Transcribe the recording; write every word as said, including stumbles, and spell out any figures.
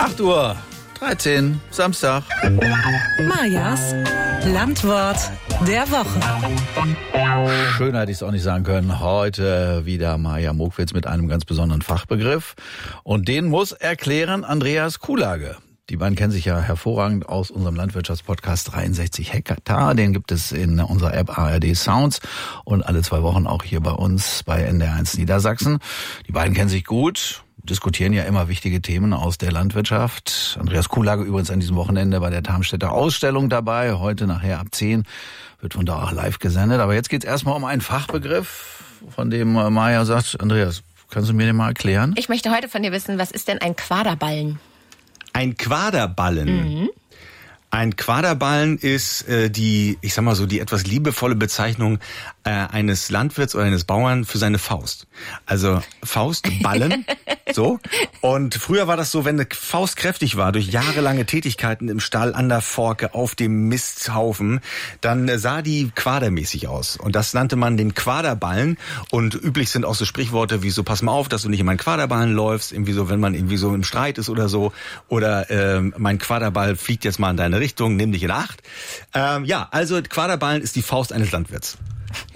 acht Uhr dreizehn, Samstag. Majas Landwort der Woche. Schön hätte ich es auch nicht sagen können. Heute wieder Maja Mokwitz mit einem ganz besonderen Fachbegriff. Und den muss erklären Andreas Kuhlage. Die beiden kennen sich ja hervorragend aus unserem Landwirtschaftspodcast dreiundsechzig Hektar. Den gibt es in unserer App A R D Sounds und alle zwei Wochen auch hier bei uns bei N D R eins Niedersachsen. Die beiden kennen sich gut, diskutieren ja immer wichtige Themen aus der Landwirtschaft. Andreas Kuhlage übrigens an diesem Wochenende bei der Tarmstädter Ausstellung dabei. Heute nachher ab zehn wird von da auch live gesendet. Aber jetzt geht es erstmal um einen Fachbegriff, von dem Maja sagt, Andreas, kannst du mir den mal erklären? Ich möchte heute von dir wissen, was ist denn ein Quaderballen? Ein Quaderballen. Mhm. Ein Quaderballen ist äh, die, ich sag mal so, die etwas liebevolle Bezeichnung äh, eines Landwirts oder eines Bauern für seine Faust. Also Faust, Ballen, so. Und früher war das so, wenn eine Faust kräftig war, durch jahrelange Tätigkeiten im Stall, an der Forke, auf dem Misthaufen, dann äh, sah die quadermäßig aus. Und das nannte man den Quaderballen. Und üblich sind auch so Sprichworte wie so, pass mal auf, dass du nicht in meinen Quaderballen läufst, irgendwie so, wenn man irgendwie so im Streit ist oder so. Oder äh, mein Quaderball fliegt jetzt mal in deine Richtung, nimm dich in Acht. Ähm, ja, also Quaderballen ist die Faust eines Landwirts.